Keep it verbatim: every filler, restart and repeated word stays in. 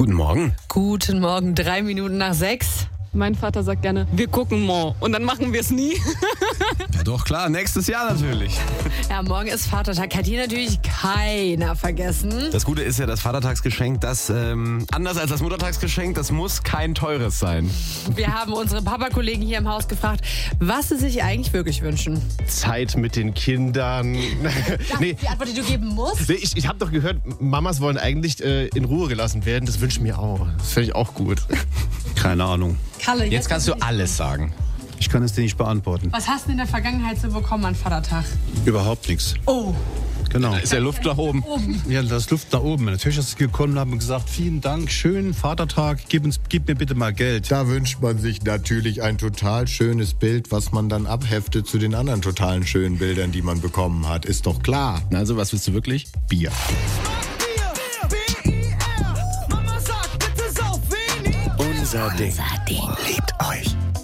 Guten Morgen. Guten Morgen, drei Minuten nach sechs. Mein Vater sagt gerne, wir gucken mal. Und dann machen wir es nie. Ja doch, klar, nächstes Jahr natürlich. Ja, morgen ist Vatertag. Hat hier natürlich keiner vergessen. Das Gute ist ja, das Vatertagsgeschenk, das, ähm, anders als das Muttertagsgeschenk, das muss kein teures sein. Wir haben unsere Papa-Kollegen hier im Haus gefragt, was sie sich eigentlich wirklich wünschen. Zeit mit den Kindern. Nee. Die Antwort, die du geben musst? Nee, ich ich habe doch gehört, Mamas wollen eigentlich äh, in Ruhe gelassen werden. Das wünsche ich mir auch. Das finde ich auch gut. Keine Ahnung. Kalle, jetzt, Jetzt kannst du alles sagen. Ich kann es dir nicht beantworten. Was hast du in der Vergangenheit so bekommen an Vatertag? Überhaupt nichts. Oh. Genau. Ist der Luft nach oben. Ja, das ist Luft nach oben. Natürlich ist es gekommen und haben gesagt, vielen Dank, schönen Vatertag, gib, uns, gib mir bitte mal Geld. Da wünscht man sich natürlich ein total schönes Bild, was man dann abheftet zu den anderen totalen schönen Bildern, die man bekommen hat. Ist doch klar. Also, was willst du wirklich? Bier. Unser Ding. Liebt euch.